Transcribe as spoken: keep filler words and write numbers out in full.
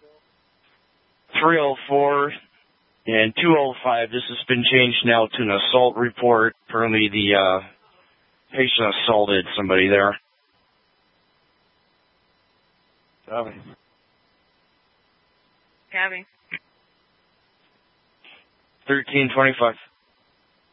three oh four and two oh five. This has been changed now to an assault report. Apparently the uh, patient assaulted somebody there. Copy. Copy. thirteen twenty-five.